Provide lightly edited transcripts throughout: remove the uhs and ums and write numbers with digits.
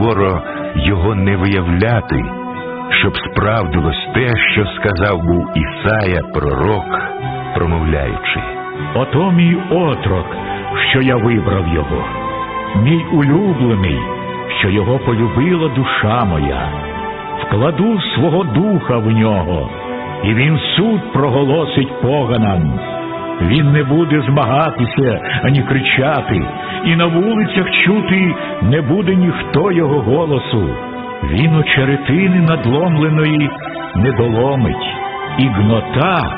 суворо його не виявляти, щоб справдилось те, що сказав був Ісая пророк, промовляючи: «Ото мій отрок, що я вибрав його, мій улюблений, що його полюбила душа моя. Вкладу свого духа в нього, і він суд проголосить поганам. Він не буде змагатися, ані кричати, і на вулицях чути не буде ніхто його голосу. Він очеретини надломленої не доломить, і гнота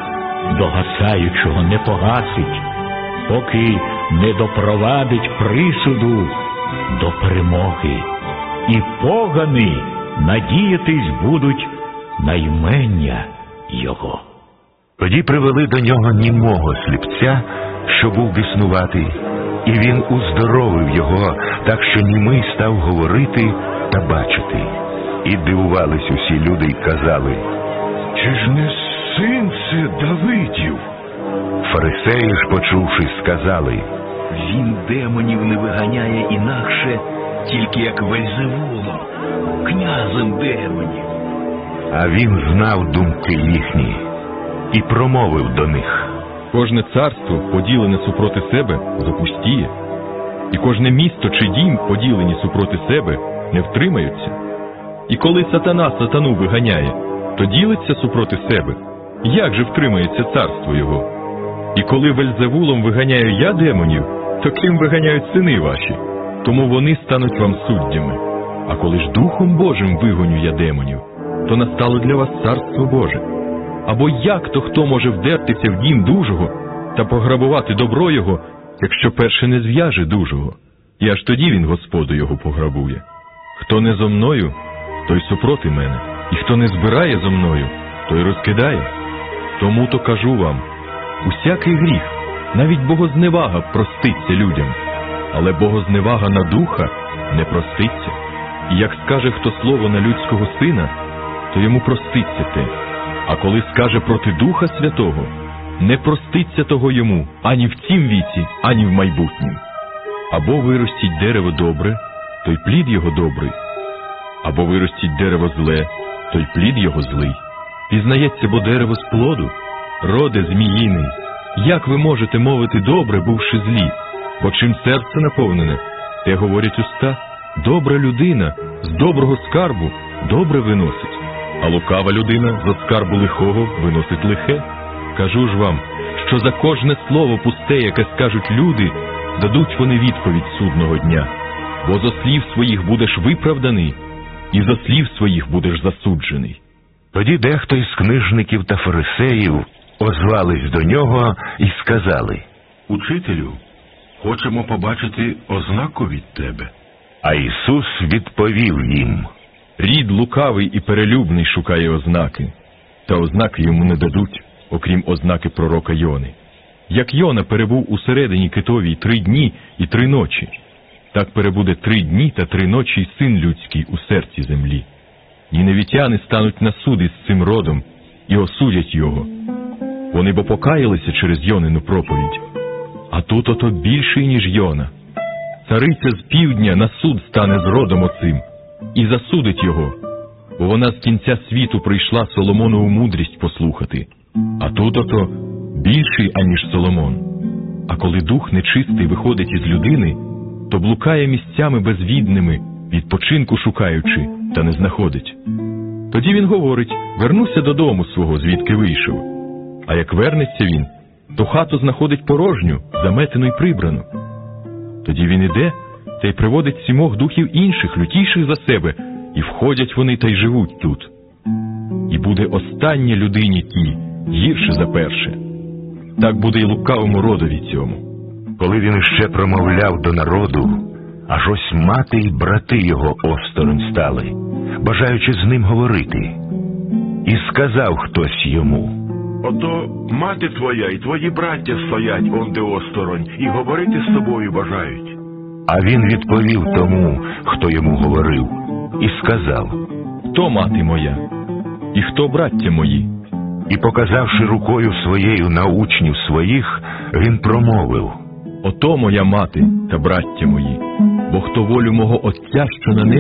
догасаючого не погасить, поки не допровадить присуду до перемоги. І погани надіятись будуть на ймення його». Тоді привели до нього німого сліпця, що був біснуватий, і він уздоровив його, так що німий став говорити та бачити. І дивувались усі люди й казали: «Чи ж не син це Давидів?» Фарисеї ж, почувши, сказали: «Він демонів не виганяє інакше, тільки як Вельзевулом, князем демонів». А він знав думки їхні і промовив до них: «Кожне царство, поділене супроти себе, запустіє, і кожне місто чи дім, поділені супроти себе, не втримаються. І коли сатана сатану виганяє, то ділиться супроти себе, як же втримається царство його? І коли Вельзевулом виганяю я демонів, то ким виганяють сини ваші? Тому вони стануть вам суддями. А коли ж Духом Божим вигоню я демонів, то настало для вас царство Боже. Або як то хто може вдертися в дім дужого та пограбувати добро його, якщо перше не зв'яже дужого, і аж тоді він Господу його пограбує? Хто не зо мною, той супроти мене, і хто не збирає зо мною, той розкидає. Тому то кажу вам, усякий гріх, навіть богозневага проститься людям, але богозневага на духа не проститься. І як скаже хто слово на людського сина, то йому проститься те. А коли скаже проти Духа Святого, не проститься того йому ані в цім віці, ані в майбутнім. Або виростіть дерево добре, то й плід його добрий, або виростіть дерево зле, то й плід його злий. Пізнається бо дерево з плоду. Роде зміїний, як ви можете мовити добре, бувши злі? Бо чим серце наповнене, те говорять уста. Добра людина з доброго скарбу добре виносить, а лукава людина з скарбу лихого виносить лихе. Кажу ж вам, що за кожне слово пусте, яке скажуть люди, дадуть вони відповідь судного дня. Бо зо слів своїх будеш виправданий, і зо слів своїх будеш засуджений». Тоді дехто із книжників та фарисеїв озвались до нього і сказали: «Учителю, хочемо побачити ознаку від тебе». А Ісус відповів їм: «Рід лукавий і перелюбний шукає ознаки, та ознаки йому не дадуть, окрім ознаки пророка Йони. Як Йона перебув усередині китовій 3 дні і 3 ночі, так перебуде 3 дні та 3 ночі й Син людський у серці землі. Ніневітяни стануть на суд із цим родом і осудять його. Вони бо покаялися через Йонину проповідь, а тут ото більший, ніж Йона. Цариця з півдня на суд стане з родом оцим і засудить його, бо вона з кінця світу прийшла Соломонову мудрість послухати, а тут ото більший, аніж Соломон. А коли дух нечистий виходить із людини, то блукає місцями безвідними, відпочинку шукаючи, та не знаходить. Тоді він говорить: вернуся додому свого, звідки вийшов. А як вернеться він, то хату знаходить порожню, заметену й прибрану. Тоді він іде та й приводить 7 духів інших, лютіших за себе, і входять вони та й живуть тут. І буде останнє людині тій гірше за перше. Так буде й лукавому родові цьому». Коли він іще промовляв до народу, аж ось мати й брати його осторонь стали, бажаючи з ним говорити. І сказав хтось йому: «Ото мати твоя і твої браття стоять онде осторонь, і говорити з тобою бажають». А він відповів тому, хто йому говорив, і сказав: «Хто мати моя? І хто браття мої?» І, показавши рукою своєю на учнів своїх, він промовив: «Ото моя мати та браття мої, бо хто волю мого Отця, що на небі,